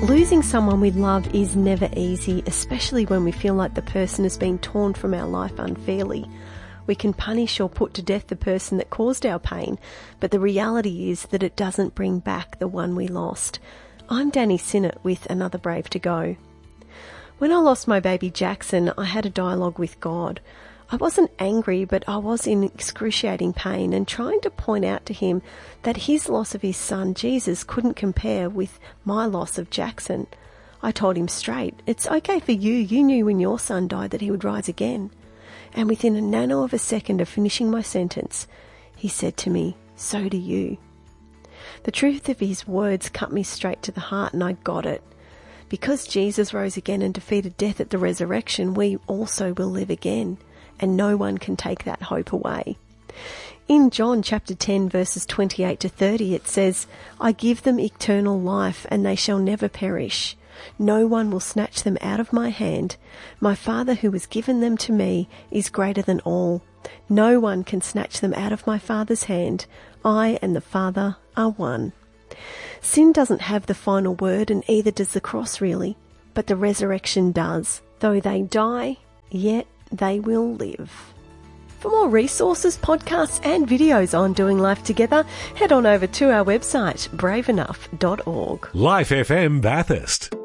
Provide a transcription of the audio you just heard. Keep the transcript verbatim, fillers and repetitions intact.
Losing someone we love is never easy, especially when we feel like the person has been torn from our life unfairly. We can punish or put to death the person that caused our pain, but the reality is that it doesn't bring back the one we lost. I'm Danny Sinnott with Another Brave to Go. When I lost my baby Jackson, I had a dialogue with God. I wasn't angry, but I was in excruciating pain and trying to point out to him that his loss of his son, Jesus, couldn't compare with my loss of Jackson. I told him straight, it's okay for you, you knew when your son died that he would rise again. And within a nano of a second of finishing my sentence, he said to me, so do you. The truth of his words cut me straight to the heart, and I got it. Because Jesus rose again and defeated death at the resurrection, we also will live again. And no one can take that hope away. In John chapter ten verses twenty-eight to thirty it says, I give them eternal life and they shall never perish. No one will snatch them out of my hand. My Father who has given them to me is greater than all. No one can snatch them out of my Father's hand. I and the Father are one. Sin doesn't have the final word, and either does the cross really, but the resurrection does. Though they die, yet they will live. For more resources, podcasts and videos on doing life together, head on over to our website, brave enough dot org. Life F M Bathurst.